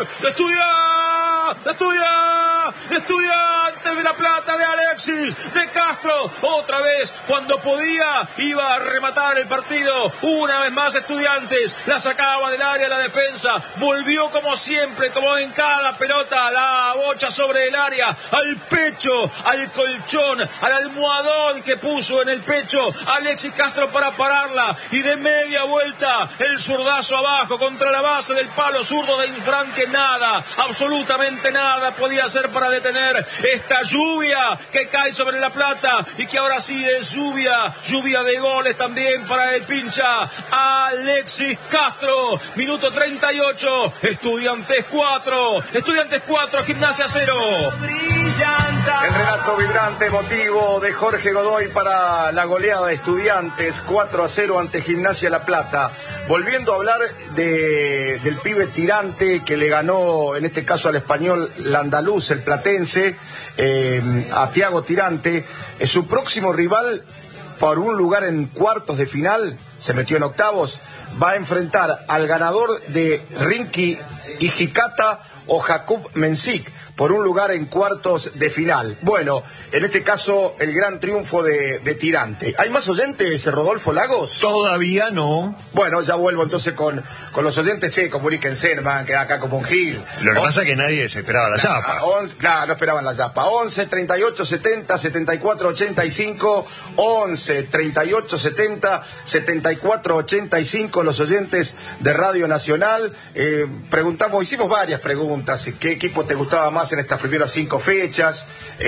gol. Estudiantes de La Plata, de Alexis, de Castro, otra vez, cuando podía, iba a rematar el partido, una vez más Estudiantes, la sacaba del área la defensa, volvió como siempre, como en cada pelota, la bocha sobre el área, al pecho, al colchón, al almohadón que puso en el pecho Alexis Castro para pararla, y de media vuelta, el zurdazo abajo, contra la base del palo zurdo de Infran, que nada, absolutamente nada podía hacer para detener esta lluvia que cae sobre La Plata, y que ahora sí es lluvia de goles también para el pincha Alexis Castro. Minuto 38, Estudiantes 4, Gimnasia 0. El relato vibrante, emotivo de Jorge Godoy para la goleada de Estudiantes 4-0 ante Gimnasia La Plata. Volviendo a hablar del pibe Tirante que le ganó, en este caso al Español, el andaluz, el platense, a Thiago Tirante. Su próximo rival por un lugar en cuartos de final, se metió en octavos, va a enfrentar al ganador de Rinky Hijikata o Jakub Mensik por un lugar en cuartos de final. Bueno, en este caso el gran triunfo de Tirante. ¿Hay más oyentes, Rodolfo Lagos? Todavía no. Bueno, ya vuelvo entonces con los oyentes. Sí, comuníquense, no me van a quedar acá como un gil. Lo que pasa es que nadie se esperaba la yapa. Claro, no esperaban la yapa. 11 38 70 74 85. 11 38 70 74 85. Los oyentes de Radio Nacional. Hicimos varias preguntas. ¿Qué equipo te gustaba más en estas primeras 5 fechas?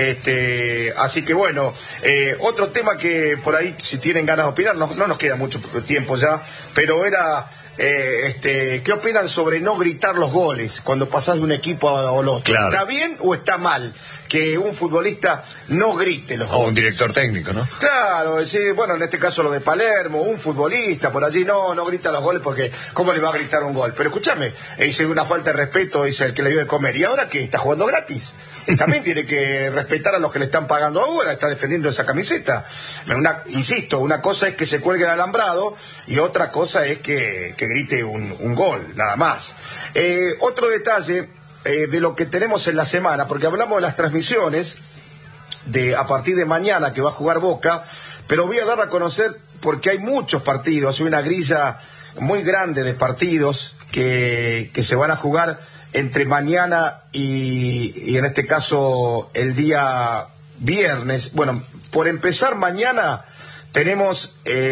Así que bueno, otro tema que por ahí, si tienen ganas de opinar, no nos queda mucho tiempo ya, pero era ¿qué opinan sobre no gritar los goles cuando pasás de un equipo al otro? Claro. ¿Está bien o está mal que un futbolista no grite los goles? O un director técnico, ¿no? Claro, bueno, en este caso lo de Palermo, un futbolista por allí, no grita los goles porque ¿cómo le va a gritar un gol? Pero escúchame, dice una falta de respeto, dice el que le dio de comer. ¿Y ahora qué? ¿Está jugando gratis? También tiene que respetar a los que le están pagando ahora, está defendiendo esa camiseta. Insisto, una cosa es que se cuelgue el alambrado y otra cosa es que grite un gol, nada más. Otro detalle de lo que tenemos en la semana, porque hablamos de las transmisiones a partir de mañana que va a jugar Boca, pero voy a dar a conocer porque hay muchos partidos, hay una grilla muy grande de partidos que se van a jugar entre mañana y en este caso el día viernes. Bueno, por empezar, mañana tenemos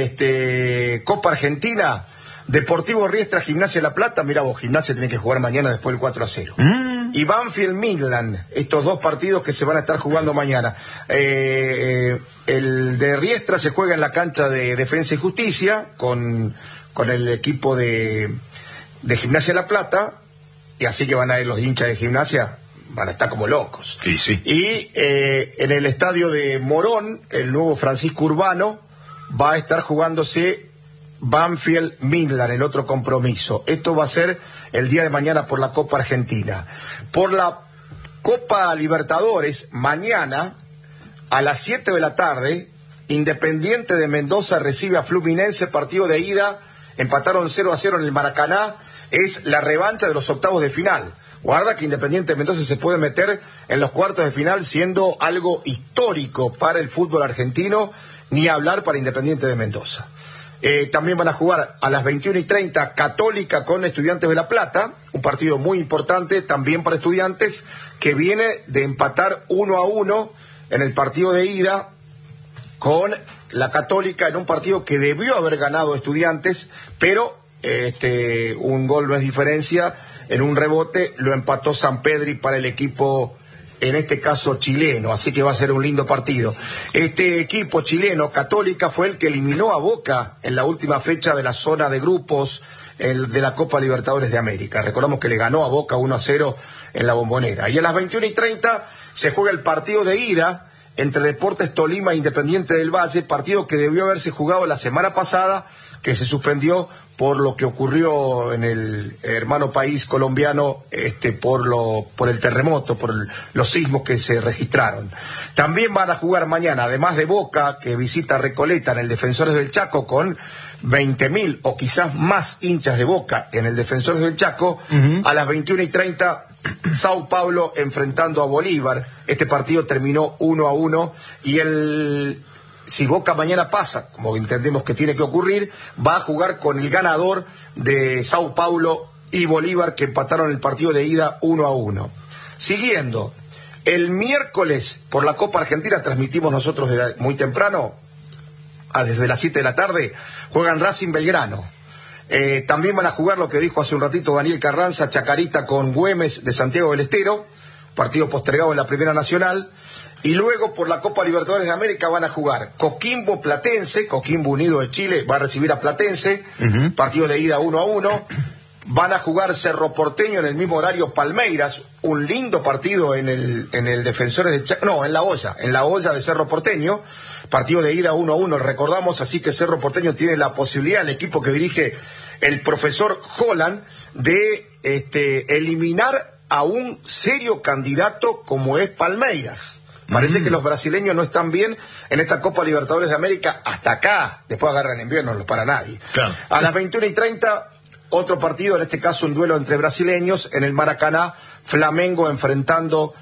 Copa Argentina, Deportivo Riestra, Gimnasia La Plata. Mirá vos, Gimnasia tiene que jugar mañana después del 4-0. Y Banfield Midland, estos dos partidos que se van a estar jugando mañana. El de Riestra se juega en la cancha de Defensa y Justicia con el equipo de Gimnasia La Plata, y así que van a ir los hinchas de Gimnasia, van a estar como locos. Sí. Y en el estadio de Morón, el nuevo Francisco Urbano, va a estar jugándose Banfield Midland, el otro compromiso. Esto va a ser el día de mañana por la Copa Argentina. Por la Copa Libertadores, mañana a las 7 de la tarde, Independiente de Mendoza recibe a Fluminense, partido de ida, empataron 0-0 en el Maracaná, es la revancha de los octavos de final. Guarda que Independiente de Mendoza se puede meter en los cuartos de final, siendo algo histórico para el fútbol argentino, ni hablar para Independiente de Mendoza. También van a jugar a las 21:30 Católica con Estudiantes de La Plata, un partido muy importante también para Estudiantes, que viene de empatar 1-1 en el partido de ida con la Católica, en un partido que debió haber ganado Estudiantes, pero un gol no es diferencia, en un rebote lo empató Sampedri para el equipo, en este caso chileno, así que va a ser un lindo partido. Este equipo chileno, Católica, fue el que eliminó a Boca en la última fecha de la zona de grupos de la Copa Libertadores de América. Recordamos que le ganó a Boca 1-0 en la Bombonera. Y a las 21:30 se juega el partido de ida entre Deportes Tolima e Independiente del Valle, partido que debió haberse jugado la semana pasada, que se suspendió por lo que ocurrió en el hermano país colombiano, por el terremoto, por los sismos que se registraron. También van a jugar mañana, además de Boca, que visita Recoleta en el Defensores del Chaco con 20.000 o quizás más hinchas de Boca en el Defensores del Chaco. A las 21:30, Sao Paulo enfrentando a Bolívar. Este partido terminó 1-1 y si Boca mañana pasa, como entendemos que tiene que ocurrir, va a jugar con el ganador de Sao Paulo y Bolívar, que empataron el partido de ida 1-1. Siguiendo, el miércoles por la Copa Argentina transmitimos nosotros muy temprano, desde las 7 de la tarde, juegan Racing Belgrano. También van a jugar lo que dijo hace un ratito Daniel Carranza, Chacarita con Güemes de Santiago del Estero, partido postergado en la Primera Nacional. Y luego por la Copa Libertadores de América van a jugar Coquimbo Platense, Coquimbo Unido de Chile va a recibir a Platense, partido de ida 1-1. Van a jugar Cerro Porteño en el mismo horario Palmeiras, un lindo partido en el Defensores de Chaco, no, en la olla de Cerro Porteño, partido de ida 1-1, recordamos, así que Cerro Porteño tiene la posibilidad, el equipo que dirige el profesor Holland, de eliminar a un serio candidato como es Palmeiras. Parece que los brasileños no están bien en esta Copa Libertadores de América hasta acá. Después agarran invierno, no para nadie. Claro. A las 21:30, otro partido, en este caso un duelo entre brasileños en el Maracaná, Flamengo enfrentando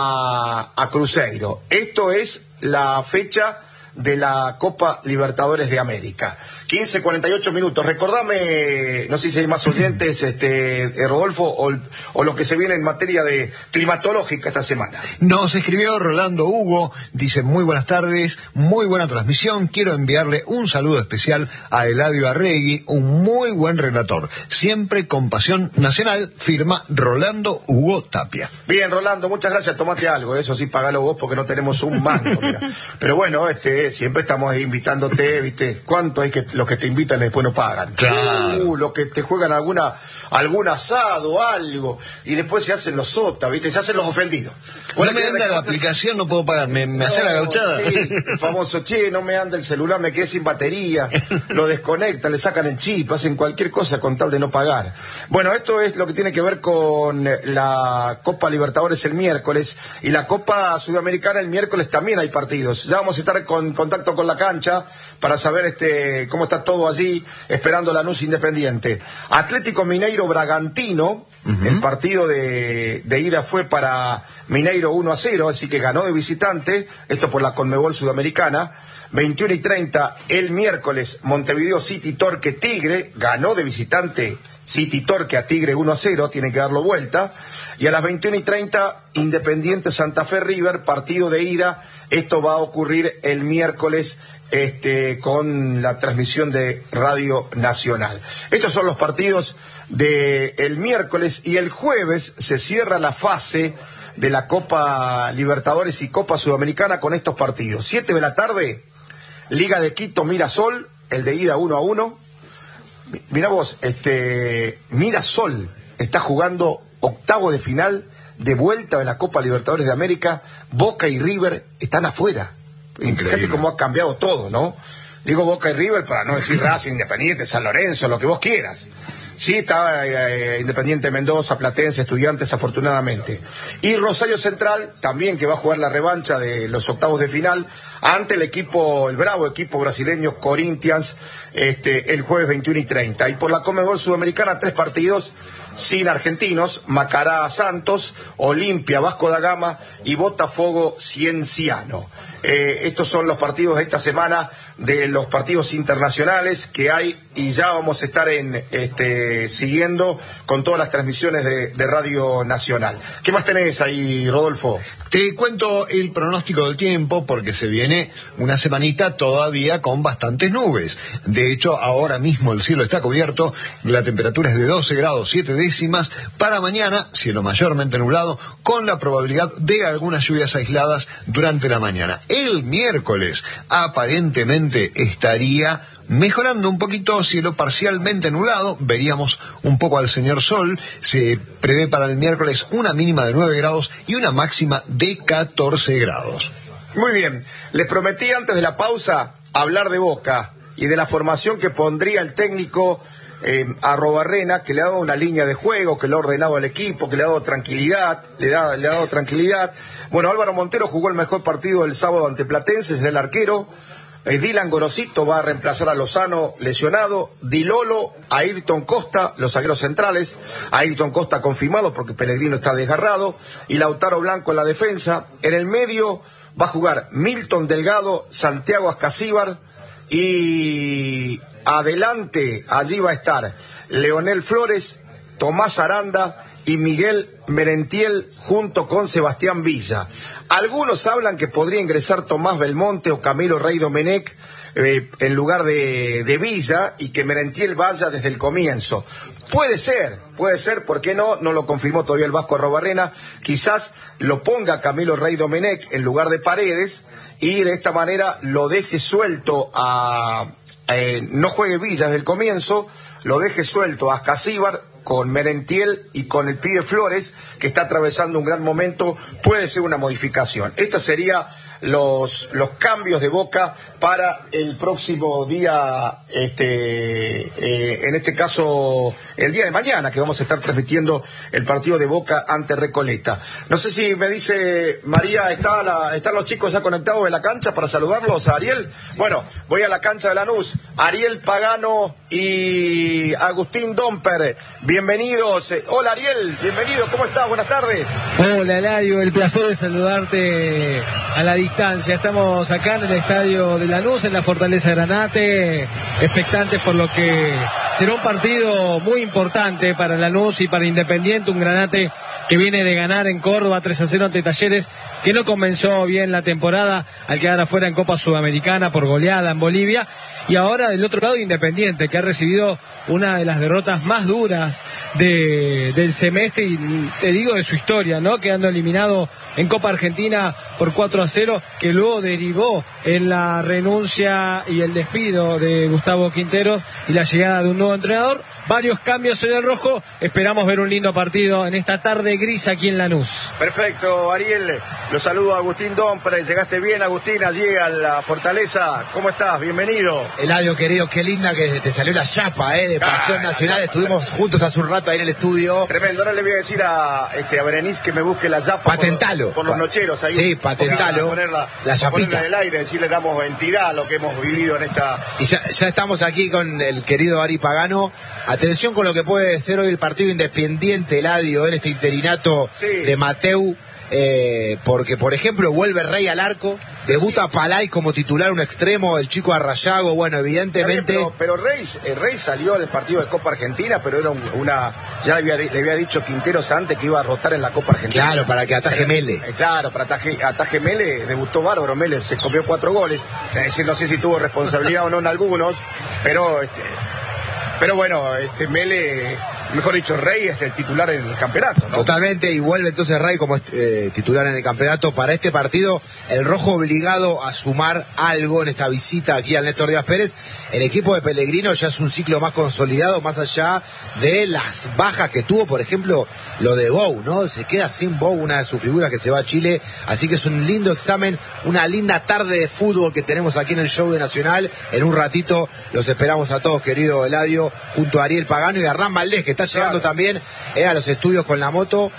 a Cruzeiro. Esto es la fecha de la Copa Libertadores de América. 15:48 minutos. Recordame, no sé si hay más oyentes, Rodolfo, o lo que se viene en materia de climatológica esta semana. Nos escribió Rolando Hugo, dice: muy buenas tardes, muy buena transmisión, quiero enviarle un saludo especial a Eladio Arregui, un muy buen relator, siempre con pasión nacional, firma Rolando Hugo Tapia. Bien, Rolando, muchas gracias, tomate algo, eso sí, pagalo vos porque no tenemos un mango, mira. Pero bueno, siempre estamos ahí invitándote, ¿viste? ¿Cuánto hay que los que te invitan después no pagan? Claro. Los que te juegan algún asado, algo, y después se hacen los sotas, ¿viste? Se hacen los ofendidos. No me anda la aplicación, no puedo pagar, me hace la gauchada. Sí, el famoso, no me anda el celular, me quedé sin batería, lo desconectan, le sacan el chip, hacen cualquier cosa con tal de no pagar. Bueno, esto es lo que tiene que ver con la Copa Libertadores el miércoles, y la Copa Sudamericana el miércoles también hay partidos. Ya vamos a estar en contacto con la cancha para saber cómo está todo allí, esperando Lanús Independiente. Atlético Mineiro Bragantino, el partido de ida fue para Mineiro 1-0, así que ganó de visitante, esto por la Conmebol Sudamericana. 21:30 el miércoles, Montevideo City Torque Tigre, ganó de visitante City Torque a Tigre 1-0, tiene que darlo vuelta. Y a las 21:30 Independiente Santa Fe River, partido de ida, esto va a ocurrir el miércoles con la transmisión de Radio Nacional. Estos son los partidos del miércoles, y el jueves se cierra la fase de la Copa Libertadores y Copa Sudamericana con estos partidos. 7 de la tarde, Liga de Quito Mirasol, el de ida 1-1. Mirá vos, Mirasol está jugando octavo de final de vuelta de la Copa Libertadores de América. Boca y River están afuera. Increíble. Fíjate cómo ha cambiado todo, ¿no? Digo Boca y River para no decir Racing, Independiente, San Lorenzo, lo que vos quieras. Sí, está Independiente Mendoza, Platense, Estudiantes, afortunadamente. Y Rosario Central, también, que va a jugar la revancha de los octavos de final ante el bravo equipo brasileño Corinthians, el jueves 21:30. Y por la Conmebol Sudamericana, 3 partidos sin argentinos: Macará Santos, Olimpia Vasco da Gama y Botafogo Cienciano. Estos son los partidos de esta semana, de los partidos internacionales que hay, y ya vamos a estar siguiendo con todas las transmisiones de Radio Nacional. ¿Qué más tenés ahí, Rodolfo? Te cuento el pronóstico del tiempo, porque se viene una semanita todavía con bastantes nubes. De hecho, ahora mismo el cielo está cubierto, la temperatura es de 12 grados 7 décimas. Para mañana, cielo mayormente nublado, con la probabilidad de algunas lluvias aisladas durante la mañana. El miércoles, aparentemente, estaría mejorando un poquito, cielo parcialmente nublado, veríamos un poco al señor sol. Se prevé para el miércoles una mínima de 9 grados y una máxima de 14 grados. Muy bien, les prometí antes de la pausa hablar de Boca y de la formación que pondría el técnico Arrobarrena, que le ha dado una línea de juego, que le ha ordenado al equipo, que le ha dado tranquilidad, le ha dado tranquilidad. Bueno, Álvaro Montero jugó el mejor partido del sábado ante Platense, es el arquero. Dylan Gorosito va a reemplazar a Lozano lesionado, Di Lolo, Ayrton Costa, los zagueros centrales, Ayrton Costa confirmado porque Pellegrino está desgarrado, y Lautaro Blanco en la defensa. En el medio va a jugar Milton Delgado, Santiago Ascasíbar, y adelante allí va a estar Leonel Flores, Tomás Aranda y Miguel Merentiel junto con Sebastián Villa. Algunos hablan que podría ingresar Tomás Belmonte o Camilo Rey Domenech en lugar de Villa, y que Merentiel vaya desde el comienzo. Puede ser, ¿por qué no? No lo confirmó todavía el Vasco Arrobarrena. Quizás lo ponga Camilo Rey Domenech en lugar de Paredes, y de esta manera lo deje suelto no juegue Villa desde el comienzo, lo deje suelto a Ascasíbar con Merentiel y con el pibe Flores, que está atravesando un gran momento. Puede ser una modificación. Estos serían los cambios de Boca para el próximo día, en este caso el día de mañana, que vamos a estar transmitiendo el partido de Boca ante Recoleta. No sé si me dice María, ¿están los chicos ya conectados en la cancha para saludarlos a Ariel? Bueno, voy a la cancha de Lanús. Ariel Pagano y Agustín Domper, bienvenidos. Hola Ariel, bienvenido, ¿cómo estás? Buenas tardes. Hola Eladio, el placer de saludarte a la distancia. Estamos acá en el estadio de Lanús, en la Fortaleza Granate, expectantes por lo que será un partido muy importante para Lanús y para Independiente, un Granate que viene de ganar en Córdoba 3-0 ante Talleres, que no comenzó bien la temporada al quedar afuera en Copa Sudamericana por goleada en Bolivia, y ahora del otro lado Independiente, que ha recibido una de las derrotas más duras del semestre, y te digo de su historia, ¿no? Quedando eliminado en Copa Argentina por 4-0, que luego derivó en la renuncia y el despido de Gustavo Quinteros y la llegada de un nuevo entrenador. Varios cambios en el rojo, esperamos ver un lindo partido en esta tarde gris aquí en Lanús. Perfecto, Ariel, lo saludo a Agustín Domper. Llegaste bien, Agustín, allí a la Fortaleza. ¿Cómo estás? Bienvenido. Eladio, querido, qué linda que te salió la chapa, de Pasión Nacional. Estuvimos juntos hace un rato ahí en el estudio. Tremendo, ahora le voy a decir a Berenice que me busque la chapa. Patentalo. Por los nocheros ahí. Sí, patentalo. La chapita. Ponerla en el aire, decir, le damos entidad a lo que hemos vivido en esta... Y ya estamos aquí con el querido Ari Pagano. Atención con lo que puede ser hoy el partido Independiente, Eladio, en este interinato de Mateu. Porque, por ejemplo, vuelve Rey al arco, debuta Palay como titular, un extremo, el chico Arrayago, bueno, evidentemente... Pero Rey salió del partido de Copa Argentina, pero era ya le había dicho Quinteros antes que iba a rotar en la Copa Argentina. Claro, para que ataje Mele. Claro, para ataje Mele, debutó bárbaro, Mele se comió 4 goles, es decir, no sé si tuvo responsabilidad o no en algunos, pero bueno, Mele... Mejor dicho, Rey es el titular en el campeonato, ¿no? Totalmente, y vuelve entonces Rey como titular en el campeonato. Para este partido, el rojo obligado a sumar algo en esta visita aquí al Néstor Díaz Pérez. El equipo de Pellegrino ya es un ciclo más consolidado, más allá de las bajas que tuvo, por ejemplo, lo de Bou, ¿no? Se queda sin Bou, una de sus figuras que se va a Chile. Así que es un lindo examen, una linda tarde de fútbol que tenemos aquí en el show de Nacional. En un ratito los esperamos a todos, querido Eladio, junto a Ariel Pagano y a Hernán Valdés, que está llegando también a los estudios con la moto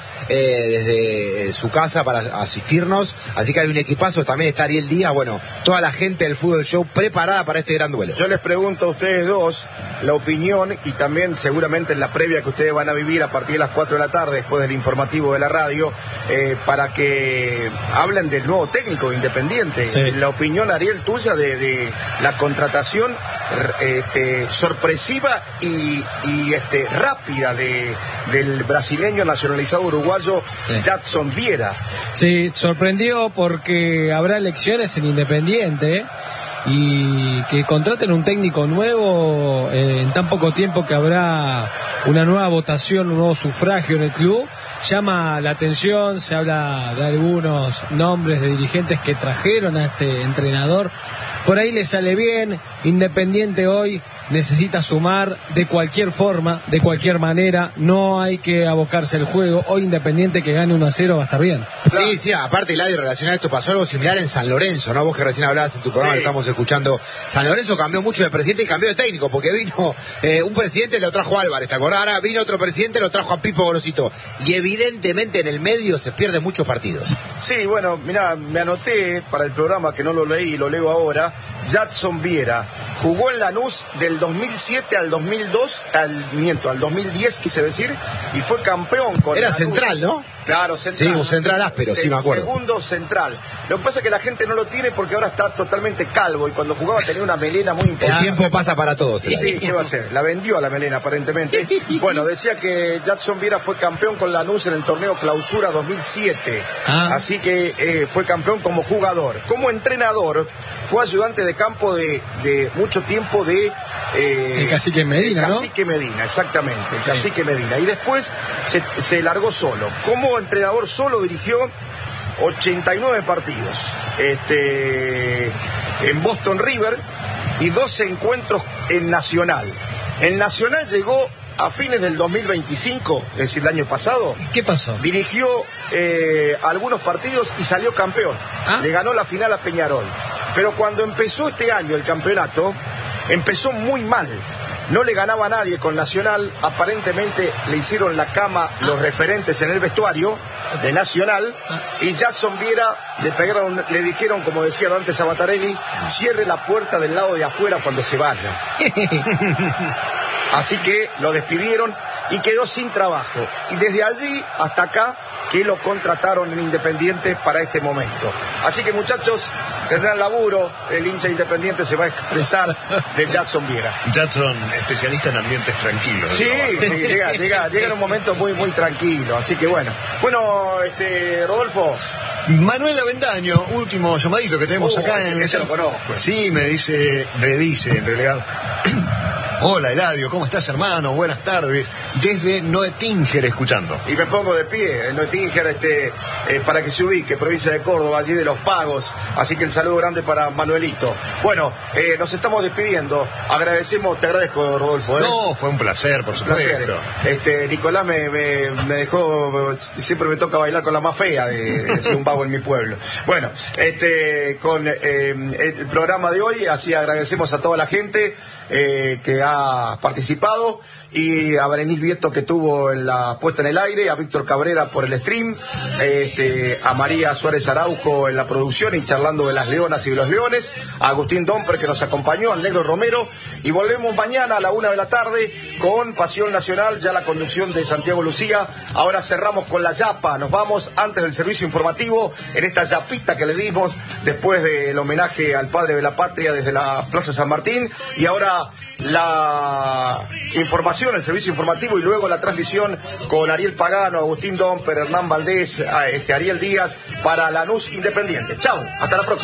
desde su casa para asistirnos, así que hay un equipazo. También está Ariel Díaz, bueno, toda la gente del Fútbol Show preparada para este gran duelo. Yo les pregunto a ustedes dos la opinión, y también seguramente en la previa que ustedes van a vivir a partir de las 4 de la tarde, después del informativo de la radio, para que hablen del nuevo técnico de Independiente. Sí. La opinión, Ariel, tuya de la contratación sorpresiva y rápida del brasileño nacionalizado uruguayo, Jadson Viera. Sí, sorprendió porque habrá elecciones en Independiente y que contraten un técnico nuevo en tan poco tiempo que habrá una nueva votación, un nuevo sufragio en el club, llama la atención. Se habla de algunos nombres de dirigentes que trajeron a este entrenador. Por ahí le sale bien. Independiente hoy necesita sumar de cualquier forma, de cualquier manera, no hay que abocarse al juego. Hoy Independiente que gane 1-0 va a estar bien. Sí, sí, aparte, Eladio, relacionado a esto, pasó algo similar en San Lorenzo, ¿no? Vos que recién hablabas en tu programa, que estamos escuchando. San Lorenzo cambió mucho de presidente y cambió de técnico, porque vino un presidente, lo trajo a Álvarez, ¿te acordás? Ahora vino otro presidente, lo trajo a Pipo Gorosito. Y evidentemente en el medio se pierden muchos partidos. Sí, bueno, mirá, me anoté para el programa, que no lo leí, lo leo ahora. Jadson Viera jugó en Lanús del 2007 al 2002, al 2010 quise decir, y fue campeón con Era Lanús. Central, ¿no? Claro, Central. Sí, un Central áspero, sí me acuerdo. Segundo Central. Lo que pasa es que la gente no lo tiene porque ahora está totalmente calvo y cuando jugaba tenía una melena muy importante. El tiempo pasa para todos. Sí, ¿qué va a hacer? La vendió a la melena aparentemente. Bueno, decía que Jadson Viera fue campeón con Lanús en el torneo Clausura 2007. Así que fue campeón como jugador. Como entrenador, fue ayudante de campo de mucho tiempo de... el Cacique Medina, ¿no? El Cacique Medina, exactamente, el Cacique Medina. Y después se largó solo. Como entrenador solo dirigió 89 partidos en Boston River y 12 encuentros en Nacional. En Nacional llegó a fines del 2025, es decir, el año pasado. ¿Qué pasó? Dirigió algunos partidos y salió campeón. Le ganó la final a Peñarol. Pero cuando empezó este año el campeonato, empezó muy mal. No le ganaba a nadie con Nacional. Aparentemente le hicieron la cama los referentes en el vestuario de Nacional. Y Jadson Viera le dijeron, como decía Dante Sabatarelli, cierre la puerta del lado de afuera cuando se vaya. Así que lo despidieron y quedó sin trabajo. Y desde allí hasta acá que lo contrataron en Independiente para este momento. Así que, muchachos, tendrán laburo. El hincha Independiente se va a expresar de Jadson Viera. Jadson, especialista en ambientes tranquilos. Sí, llega en un momento muy, muy tranquilo. Así que bueno, Rodolfo. Manuel Avendaño, último llamadito que tenemos acá en... Ese lo conozco. Sí, me dice en realidad. Hola, Eladio, ¿cómo estás, hermano? Buenas tardes. Desde Noetinger escuchando. Y me pongo de pie en Noetinger, para que se ubique, provincia de Córdoba, allí de Los Pagos. Así que el saludo grande para Manuelito. Bueno, nos estamos despidiendo. Te agradezco, Rodolfo. No, fue un placer, por supuesto. Nicolás me dejó, siempre me toca bailar con la más fea de ser un vago en mi pueblo. Bueno, con el programa de hoy, así agradecemos a toda la gente que ha participado, y a Berenice Vieto, que tuvo en la puesta en el aire, a Víctor Cabrera por el stream, a María Suárez Araujo en la producción y charlando de las leonas y de los leones, a Agustín Domper, que nos acompañó, al Negro Romero, y volvemos mañana a la 1 de la tarde con Pasión Nacional, ya la conducción de Santiago Lucía. Ahora cerramos con la yapa, nos vamos antes del servicio informativo en esta yapita que le dimos después del homenaje al padre de la patria desde la Plaza San Martín, y ahora la información, el servicio informativo, y luego la transmisión con Ariel Pagano, Agustín Domper, Hernán Valdés, Ariel Díaz para Lanús Independiente. Chao, hasta la próxima.